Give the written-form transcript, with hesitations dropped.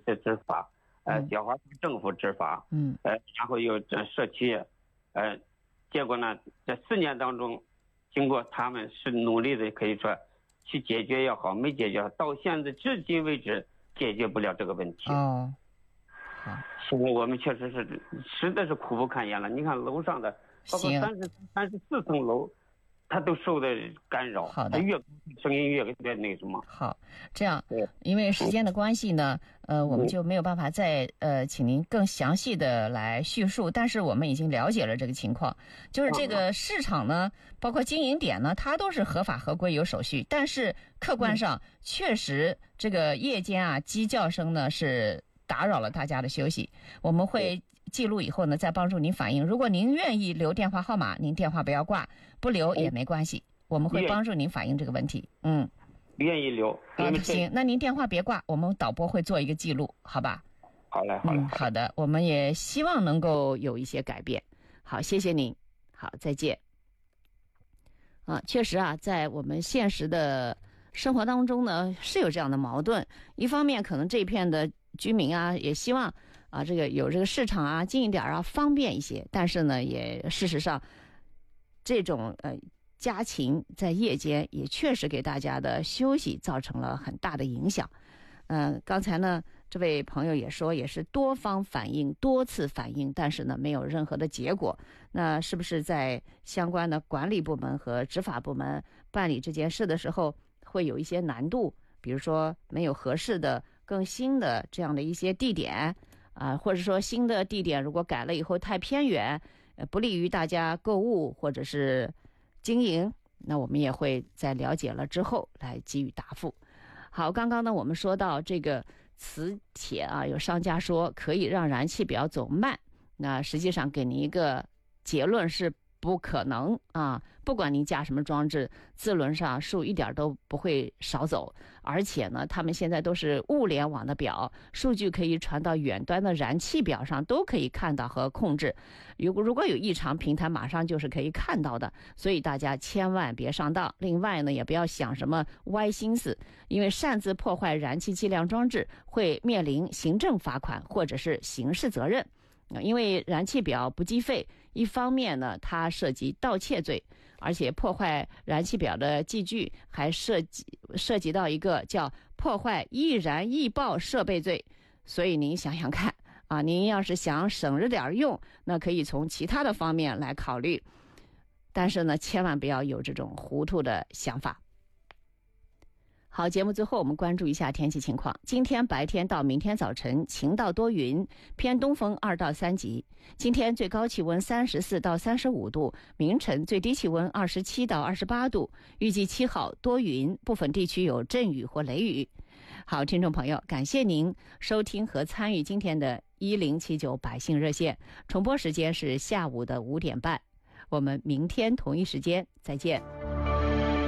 些执法，小华政府执法，然后又这社区，结果呢，这4年当中，经过他们是努力的，可以说去解决也好，没解决，到现在至今为止解决不了这个问题。 好， 现在我们确实是实在是苦不堪言了。你看楼上的，包括34层楼，它都受的干扰。 好的， 它越声音越那什么。 好，这样，因为时间的关系呢，我们就没有办法再请您更详细的来叙述。但是我们已经了解了这个情况，就是这个市场呢，包括经营点呢，它都是合法合规有手续，但是客观上确实这个夜间啊鸡叫声呢是打扰了大家的休息。我们会记录以后呢，再帮助您反映。如果您愿意留电话号码，您电话不要挂，不留也没关系，我们会帮助您反映这个问题。 愿意留。 行，那您电话别挂，我们导播会做一个记录，好吧？ 好嘞。 好的，我们也希望能够有一些改变。好，谢谢您。好，再见。确实啊，在我们现实的生活当中呢，是有这样的矛盾。一方面，可能这一片的居民啊，也希望这个有这个市场啊，近一点啊，方便一些。但是呢，也事实上，这种家禽在夜间也确实给大家的休息造成了很大的影响。刚才呢，这位朋友也说，也是多方反映、多次反映，但是呢，没有任何的结果。那是不是在相关的管理部门和执法部门办理这件事的时候，会有一些难度？比如说，没有合适的、更新的这样的一些地点或者说新的地点如果改了以后太偏远，不利于大家购物或者是经营，那我们也会在了解了之后来给予答复。好，刚刚呢我们说到这个磁铁有商家说可以让燃气表走慢，那实际上给您一个结论是不可能不管您加什么装置，自轮上数一点都不会少走。而且呢，他们现在都是物联网的表，数据可以传到远端的燃气表上，都可以看到和控制。如果有异常，平台马上就是可以看到的。所以大家千万别上当。另外呢，也不要想什么歪心思，因为擅自破坏燃气计量装置会面临行政罚款或者是刑事责任。因为燃气表不计费，一方面呢，它涉及盗窃罪，而且破坏燃气表的计据还涉及到一个叫破坏易燃易爆设备罪。所以您想想看您要是想省着点用，那可以从其他的方面来考虑，但是呢，千万不要有这种糊涂的想法。好，节目最后我们关注一下天气情况。今天白天到明天早晨晴到多云，偏东风2到3级。今天最高气温34到35度，明晨最低气温27到28度。预计7号多云，部分地区有阵雨或雷雨。好，听众朋友，感谢您收听和参与今天的1079百姓热线，重播时间是下午的5点半。我们明天同一时间再见。